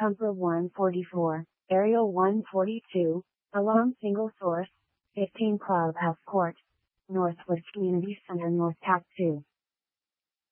Comper 144, Aerial 142, along Single Source, 15 Clubhouse Court, Northwest Community Center North Tac 2.